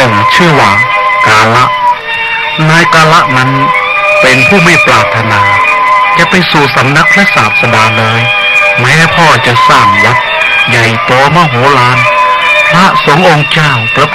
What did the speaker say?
งฆ์ชื่อว่ากาละนายกาละนั้นเป็นผู้ไม่ปรารถนาจะไปสู่สำนักพระศาสดาเลยแม้พ่อจะสร้างวัดใหญ่โตมโหฬารพระสงฆ์องค์เจ้าพระ